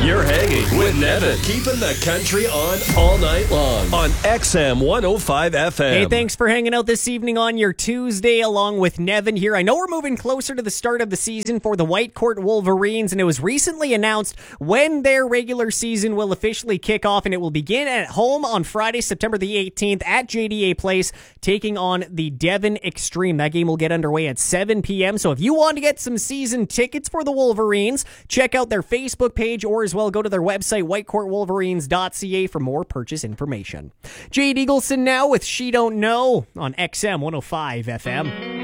You're hanging with Nevin, keeping the country on all night long on XM 105 FM. Hey, thanks for hanging out this evening on your Tuesday along with Nevin here. I know we're moving closer to the start of the season for the Whitecourt Wolverines, and it was recently announced when their regular season will officially kick off, and it will begin at home on Friday, September the 18th at JDA Place, taking on the Devon Extreme. That game will get underway at 7 p.m., so if you want to get some season tickets for the Wolverines, check out their Facebook page or as well go to their website, whitecourtwolverines.ca, for more purchase information. Jade Eagleson now with She Don't Know on XM 105 FM.